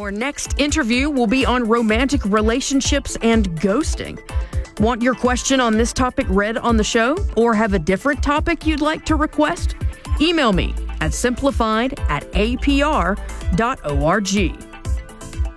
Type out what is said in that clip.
Our next interview will be on romantic relationships and ghosting. Want your question on this topic read on the show, or have a different topic you'd like to request? Email me at simplified@apr.org.